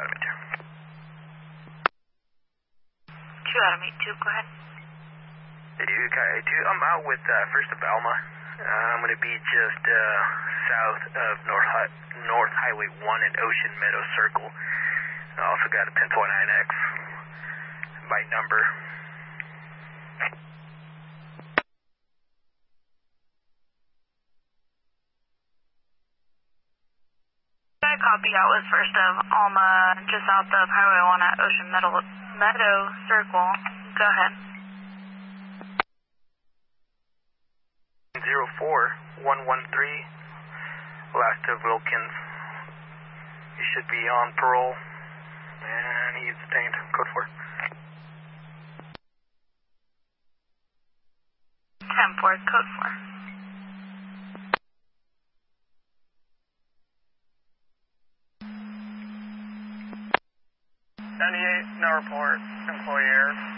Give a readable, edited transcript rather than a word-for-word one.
Adam 2 Adam 82, go ahead. 82, I'm out with First of Alma. I'm going to be just south of North Highway 1 and Ocean Meadow Circle. I also got a 10.9X by number. Copy out with First of Alma, just south of Highway 1 at Ocean Meadow Circle. Go ahead. 04113, last of Wilkins. He should be on parole, and he's detained. Code 4. 10-4, code 4. 98, no report, employee error.